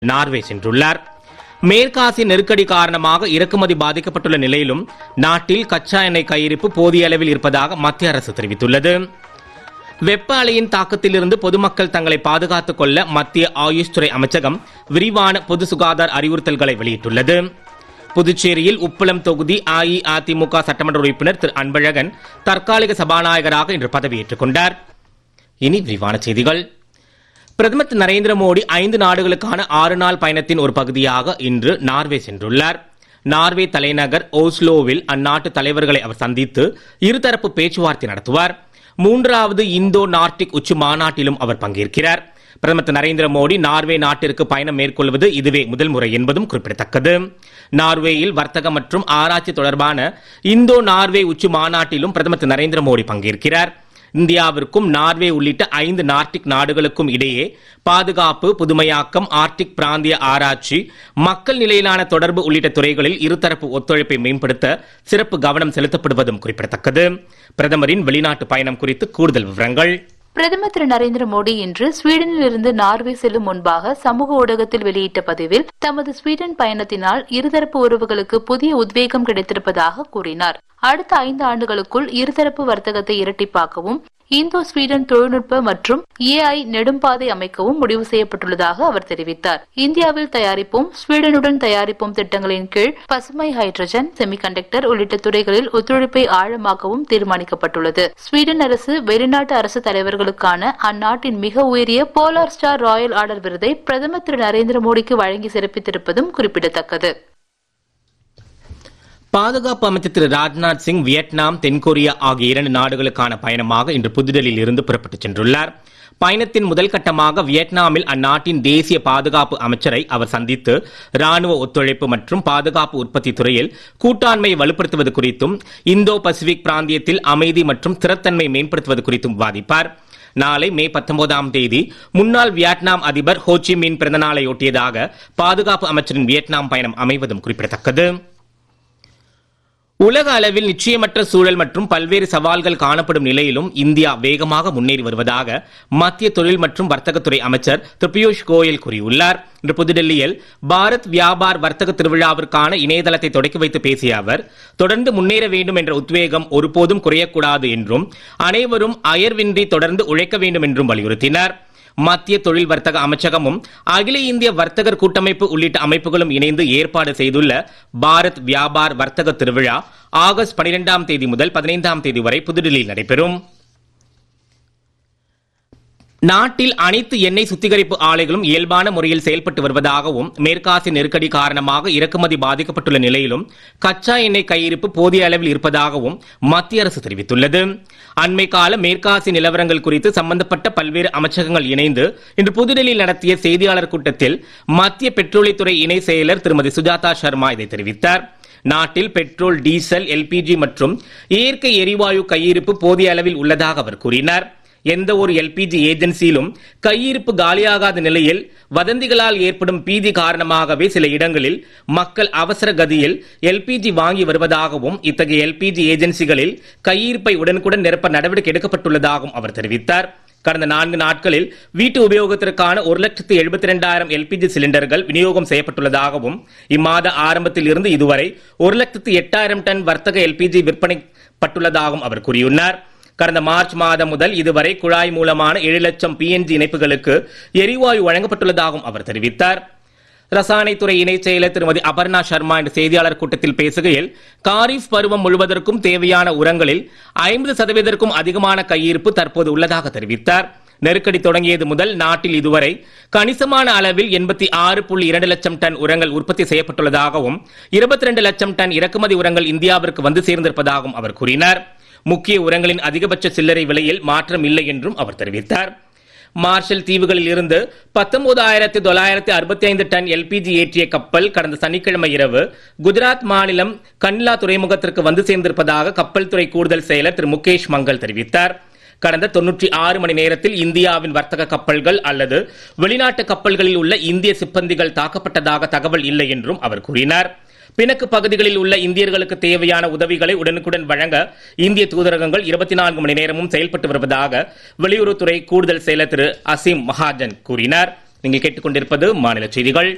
Norway சென்றுள்ளார். மேற்காசிய நெருக்கடி காரணமாக இறக்குமதி பாதிக்கப்பட்டுள்ள நிலையிலும் நாட்டில் கச்சா எண்ணெய் கையிருப்பு போதிய அளவில் இருப்பதாக மத்திய அரசு தெரிவித்துள்ளது. வெப்ப அலையின் தாக்கத்திலிருந்து பொதுமக்கள் தங்களை பாதுகாத்துக் கொள்ள மத்திய ஆயுஷ் துறை அமைச்சகம் விரிவான பொது சுகாதார அறிவுறுத்தல்களை வெளியிட்டுள்ளது. புதுச்சேரியில் உப்பளம் தொகுதி அஇஅதிமுக சட்டமன்ற உறுப்பினர் திரு அன்பழகன் தற்காலிக சபாநாயகராக இன்று பதவியேற்றுக் கொண்டார். இனி விரிவான செய்திகள். பிரதமர் திரு நரேந்திர மோடி 5 நாடுகளுக்கான 6 நாள் பயணத்தின் ஒரு பகுதியாக இன்று நார்வே சென்றுள்ளார். நார்வே தலைநகர் ஓஸ்லோவில் அந்நாட்டு தலைவர்களை அவர் சந்தித்து இருதரப்பு பேச்சுவார்த்தை நடத்துவார். 3வது இந்தோ நார்டிக் உச்சி மாநாட்டிலும் அவர் பங்கேற்கிறார். பிரதமர் திரு நரேந்திர மோடி நார்வே நாட்டிற்கு பயணம் மேற்கொள்வது இதுவே முதல் முறை என்பதும் குறிப்பிடத்தக்கது. நார்வேயில் வர்த்தகம் மற்றும் ஆராய்ச்சி தொடர்பான இந்தோ நார்வே உச்சி மாநாட்டிலும் பிரதமர் திரு நரேந்திர மோடி பங்கேற்கிறார். இந்தியாவிற்கும் நார்வே உள்ளிட்ட 5 நார்டிக் நாடுகளுக்கும் இடையே பாதுகாப்பு, புதுமையாக்கம், ஆர்டிக் பிராந்திய ஆராய்ச்சி, மக்கள் நிலையிலான தொடர்பு உள்ளிட்ட துறைகளில் இருதரப்பு ஒத்துழைப்பை மேம்படுத்த சிறப்பு கவனம் செலுத்தப்படுவதும் குறிப்பிடத்தக்கது. பிரதமரின் வெளிநாட்டு பயணம் குறித்து கூடுதல் விவரங்கள். பிரதமர் திரு நரேந்திர மோடி இன்று ஸ்வீடனில் இருந்து நார்வே செல்லும் முன்பாக சமூக ஊடகத்தில் வெளியிட்ட பதிவில் தமது ஸ்வீடன் பயணத்தினால் இருதரப்பு உறவுகளுக்கு புதிய உத்வேகம் கிடைத்திருப்பதாக கூறினார். அடுத்த 5 ஆண்டுகளுக்குள் இருதரப்பு வர்த்தகத்தை இரட்டிப்பாக்கவும் இந்தோ ஸ்வீடன் தொழில்நுட்ப மற்றும் AI நெடும்பாதை அமைக்கவும் முடிவு செய்யப்பட்டுள்ளதாக அவர் தெரிவித்தார். இந்தியாவில் தயாரிப்போம், ஸ்வீடனுடன் தயாரிப்போம் திட்டங்களின் கீழ் பசுமை ஹைட்ரஜன், செமிகண்டக்டர் உள்ளிட்ட துறைகளில் ஒத்துழைப்பை ஆழமாக்கவும் தீர்மானிக்கப்பட்டுள்ளது. ஸ்வீடன் அரசு வெளிநாட்டு அரசு தலைவர்களுக்கான அந்நாட்டின் மிக உயரிய போலார் ஸ்டார் ராயல் ஆர்டர் விருதை பிரதமர் திரு நரேந்திர மோடிக்கு வழங்கி சிறப்பித்திருப்பதும் குறிப்பிடத்தக்கது. பாதுகாப்பு அமைச்சர் திரு ராஜ்நாத் சிங் வியட்நாம், தென்கொரியா ஆகிய 2 நாடுகளுக்கான பயணமாக இன்று புதுடெல்லியில் இருந்து புறப்பட்டுச் சென்றுள்ளார். பயணத்தின் முதல் கட்டமாக வியட்நாமில் அந்நாட்டின் தேசிய பாதுகாப்பு அமைச்சரை அவர் சந்தித்து ராணுவ ஒத்துழைப்பு மற்றும் பாதுகாப்பு உற்பத்தி துறையில் கூட்டாண்மையை வலுப்படுத்துவது குறித்தும் இந்தோ பசிபிக் பிராந்தியத்தில் அமைதி மற்றும் ஸ்திரத்தன்மை மேம்படுத்துவது குறித்தும் விவாதிப்பார். நாளை மே 19ஆம் தேதி முன்னாள் வியட்நாம் அதிபர் ஹோ சி மின் பிறந்தநாளையொட்டியதாக பாதுகாப்பு அமைச்சரின் வியட்நாம் பயணம் அமைவதும் குறிப்பிடத்தக்கது. உலக அளவில் நிச்சயமற்ற சூழல் மற்றும் பல்வேறு சவால்கள் காணப்படும் நிலையிலும் இந்தியா வேகமாக முன்னேறி வருவதாக மத்திய தொழில் மற்றும் வர்த்தகத்துறை அமைச்சர் திரு பியூஷ் கோயல் கூறியுள்ளார். இன்று புதுடெல்லியில் பாரத் வியாபார் வர்த்தக திருவிழாவிற்கான இணையதளத்தை தொடக்கி வைத்து பேசிய அவர், தொடர்ந்து முன்னேற வேண்டும் என்ற உத்வேகம் ஒருபோதும் குறையக்கூடாது என்றும் அனைவரும் அயர்வின்றி தொடர்ந்து உழைக்க வேண்டும் என்றும் வலியுறுத்தினார். மத்திய தொழில் வர்த்தக அமைச்சகமும் அகில இந்திய வர்த்தகர் கூட்டமைப்பு உள்ளிட்ட அமைப்புகளும் இணைந்து ஏற்பாடு செய்துள்ள பாரத் வியாபார் வர்த்தக திருவிழா ஆகஸ்ட் 12ஆம் தேதி முதல் 15ஆம் தேதி வரை புதுடெல்லியில் நடைபெறும். நாட்டில் அனைத்து எண்ணெய் சுத்திகரிப்பு ஆலைகளும் இயல்பான முறையில் செயல்பட்டு வருவதாகவும் மேற்காசிய நெருக்கடி காரணமாக இறக்குமதி பாதிக்கப்பட்டுள்ள நிலையிலும் கச்சா எண்ணெய் கையிருப்பு போதிய அளவில் இருப்பதாகவும் மத்திய அரசு தெரிவித்துள்ளது. அண்மை கால மேற்காசிய நிலவரங்கள் குறித்து சம்பந்தப்பட்ட பல்வேறு அமைச்சகங்கள் இணைந்து இன்று புதுடெல்லியில் நடத்திய செய்தியாளர் கூட்டத்தில் மத்திய பெட்ரோலியத்துறை இணை செயலர் திருமதி சுஜாதா சர்மா இதை தெரிவித்தார். நாட்டில் பெட்ரோல், டீசல், LPG மற்றும் இயற்கை எரிவாயு கையிருப்பு போதிய அளவில் உள்ளதாக அவர் கூறினார். எந்த ஒரு LPG ஏஜென்சியிலும் கையிருப்பு காலியாகாத நிலையில் வதந்திகளால் ஏற்படும் பீதி காரணமாகவே சில இடங்களில் மக்கள் அவசர கதியில் LPG வாங்கி வருவதாகவும் இத்தகைய LPG ஏஜென்சிகளில் கையிருப்பை உடனுக்குடன் நிரப்ப நடவடிக்கை எடுக்கப்பட்டுள்ளதாகவும் அவர் தெரிவித்தார். கடந்த 4 நாட்களில் வீட்டு உபயோகத்திற்கான 1,72,000 LPG சிலிண்டர்கள் விநியோகம் செய்யப்பட்டுள்ளதாகவும் இம்மாத ஆரம்பத்தில் இருந்து இதுவரை 1,08,000 டன் வர்த்தக LPG விற்பனைப்பட்டுள்ளதாகவும் அவர் கூறியுள்ளார். கடந்த மார்ச் மாதம் முதல் இதுவரை குழாய் மூலமான 7 லட்சம் PNG இணைப்புகளுக்கு எரிவாயு வழங்கப்பட்டுள்ளதாகவும் அவர் தெரிவித்தார். ரசாயனத்துறை இணை செயலர் திருமதி அபர்ணா சர்மா என்ற செய்தியாளர் கூட்டத்தில் பேசுகையில், காரிஃப் பருவம் முழுவதற்கும் தேவையான உரங்களில் 50% அதிகமான கையிருப்பு தற்போது உள்ளதாக தெரிவித்தார். நெருக்கடி தொடங்கியது முதல் நாட்டில் இதுவரை கணிசமான அளவில் 86.2 லட்சம் டன் உரங்கள் உற்பத்தி செய்யப்பட்டுள்ளதாகவும் 22 லட்சம் டன் இறக்குமதி உரங்கள் இந்தியாவிற்கு வந்து சேர்ந்திருப்பதாகவும் அவர் கூறினார். முக்கிய உரங்களின் அதிகபட்ச சில்லறை விலையில் மாற்றம் இல்லை என்றும் அவர் தெரிவித்தார். மார்ஷல் தீவுகளில் இருந்து 19,965 டன் LPG ஏற்றிய கப்பல் கடந்த சனிக்கிழமை இரவு குஜராத் மாநிலம் கண்ட்லா துறைமுகத்திற்கு வந்து சேர்ந்திருப்பதாக கப்பல் துறை கூடுதல் செயலர் திரு முகேஷ் மங்கல் தெரிவித்தார். கடந்த 96 மணி நேரத்தில் இந்தியாவின் வர்த்தக கப்பல்கள் அல்லது வெளிநாட்டு கப்பல்களில் உள்ள இந்திய சிப்பந்திகள் தாக்கப்பட்டதாக தகவல் இல்லை என்றும் அவர் கூறினார். பிணக்கு பகுதிகளில் உள்ள இந்தியர்களுக்கு தேவையான உதவிகளை உடனுக்குடன் வழங்க இந்திய தூதரகங்கள் 24 மணி நேரமும் செயல்பட்டு வருவதாக வெளியுறவுத்துறை கூடுதல் செயலர் திரு அசீம் மகாஜன் கூறினார். நீங்கள் கேட்டுக்கொண்டிருப்பது மாநில செய்திகள்.